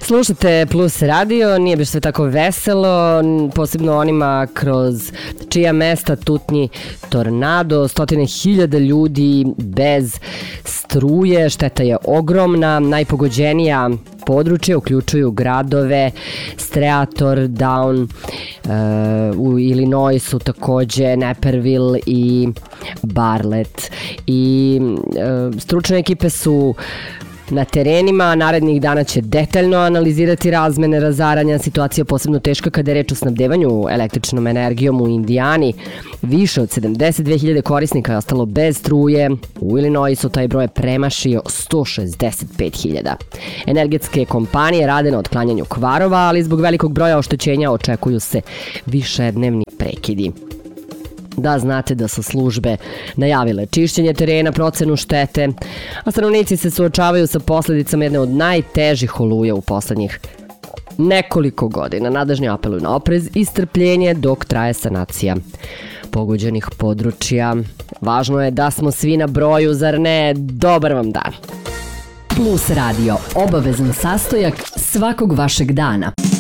Slušate Plus radio, nije baš sve tako veselo, posebno onima kroz čija mesta tutnji tornado, stotine hiljada ljudi bez struje, šteta je ogromna, najpogođenija područje uključuju gradove Streator, Down, u Illinoisu takođe, Naperville i Bartlett. I stručne ekipe su na terenima, narednih dana će detaljno analizirati razmene razaranja. Situacija je posebno teška kada je reč o snabdevanju električnom energijom u Indijani. Više od 72.000 korisnika je ostalo bez struje. U Illinoisu taj broj je premašio 165.000. Energetske kompanije rade na otklanjanju kvarova, ali zbog velikog broja oštećenja očekuju se višednevni prekidi. Da znate da su službe najavile čišćenje terena, procenu štete, a stanovnici se suočavaju sa posledicama jedne od najtežih oluja u poslednjih nekoliko godina. Nadležni apeluju na oprez i strpljenje dok traje sanacija pogođenih područja. Važno je da smo svi na broju, zar ne? Dobar vam dan! Plus radio, obavezan sastojak svakog vašeg dana.